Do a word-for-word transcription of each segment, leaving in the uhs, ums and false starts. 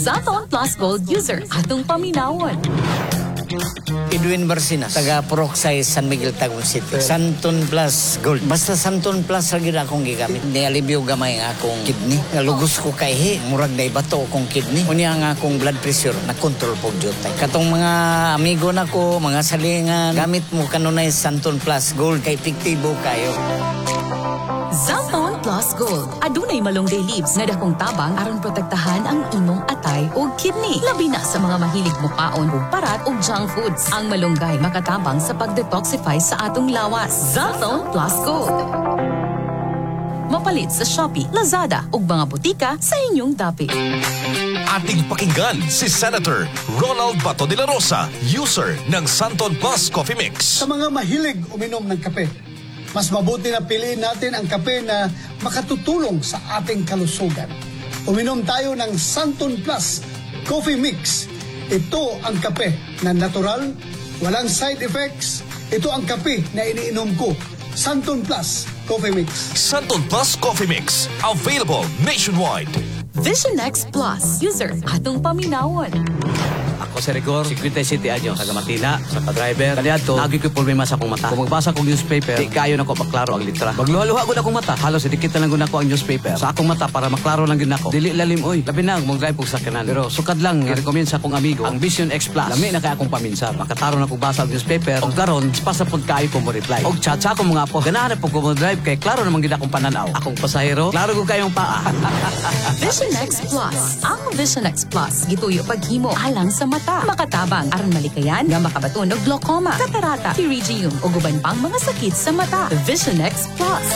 Santon Plus Gold user atong paminawon. Edwin Barcinas, taga Poroxay, San Miguel, Tagum City. Santon Plus Gold. Basta Santon Plus lagi na akong gigamit. Nialibyo gamay ang akong kidney. Nalugos ko kay he. Murag na ibato akong kidney. Unya ang akong blood pressure na control po jutay. Katong mga amigo na ko, mga salingan, gamit mo kanunay Santon Plus Gold kay epektibo kayo. Santon Plus Gold. Adunay malunggay leaves nga dakong tabang aron protektahan ang imong atay o kidney. Labi na sa mga mahilig mukaon og parat o junk foods. Ang malunggay makatabang sa pag-detoxify sa atong lawas. Santon Plus Gold. Mapalit sa Shopee, Lazada ug mga butika sa inyong dapit. Ating pakinggan si Senator Ronald Bato de la Rosa, user ng Santon Plus Coffee Mix. Sa mga mahilig uminom ng kape, mas mabuti na piliin natin ang kape na makatutulong sa ating kalusugan. Uminom tayo ng Santon Plus Coffee Mix. Ito ang kape na natural, walang side effects. Ito ang kape na iniinom ko. Santon Plus Coffee Mix. Santon Plus Coffee Mix, available nationwide. Vision X Plus user atong paminawon. Ako si Rigor, Security City Adyo, taga Matila, sa ka-driver. Kaniadto, lagi ko'y problema sa akong mata. Kung magbasa kong newspaper, di kayo na ko maklaro ang litra. Magluha-luha ko na akong mata. Halos idikit na lang ko na ako ang newspaper. Sa akong mata para maklaro lang din ako. Dili lalim, oy. Labi na, mong drive kong sakyanan. Pero sukad lang, i-recommend sa akong amigo, ang Vision X Plus. Lami na kaya akong paminsan. Makataro na kong basa ang newspaper. O karon, pasa pag kayo ko mo reply. O chat sa akong mga po. Ganahan na po ko mo drive kay klaro namang gina akong pananaw. Akong pasahero, klaro ko kayong paa. Vision X Plus. Ang Vision X Plus gituyo paghimo alang sa mata. Makatabang aron malikayan nga makabaton og glaucoma, katarata, pterygium ug uban pang mga sakit sa mata. Vision X Plus.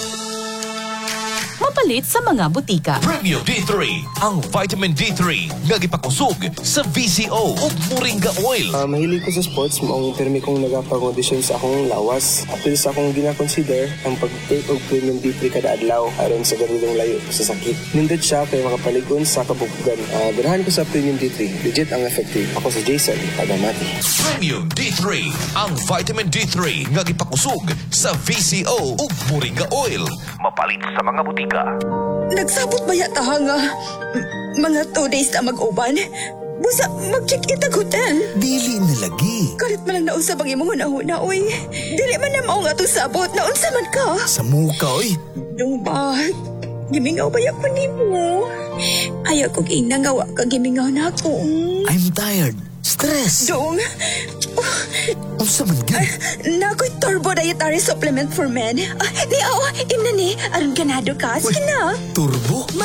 Mapalit sa mga butika. Premium D three, ang vitamin D three nga gipakusog sa V C O ug Moringa Oil. Uh, mahilig ko sa sports, maong permi kong nagapag-audition sa akong lawas. Apil sa akong gina-consider ang pag-take og Premium D three kada adlaw aron sa ganung layo sa sakit. Nindot siya kay makapaligon sa kabukugan. Uh, ganahan ko sa Premium D three, legit ang effective. Ako si Jason, taga Mati. Premium D three, ang vitamin D three nga gipakusog sa V C O ug Moringa Oil. Mapalit sa mga butika. Nagsabot ba yata nga mga two days na mag-uban? Busa, mag-check in ang hotel. Dili na lagi. Kalit man lang naunsa bang imong una-una, oy. Dili man na mao nga itong sabot. Naunsa man ka. Sa muka, oy. Yung ba? Gimingaw ba yan pa ni mo? Ayaw kong inangawa ka gimingaw na ako. I'm tired. Stress. Dong. Ang saman gan. Nako'y turbo dietary supplement for men. Ah, ni, oh, imna ni. Aron ganado ka. Sige na. Turbo?